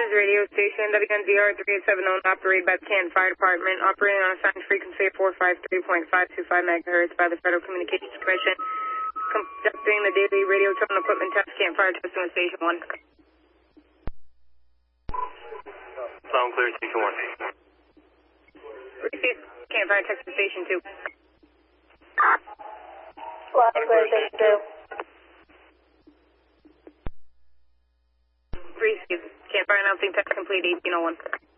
News radio station, WNZR 3870, operated by the Canton Fire Department, operating on a assigned frequency of 453.525 megahertz by the Federal Communications Commission, conducting the daily radio tone equipment test, Canton Fire Testing Station 1. Sound clear, Station 1. Receive Canton Fire Testing Station 2. Loud and clear, Station 2. Receive Canton Fire announcing test complete 1801.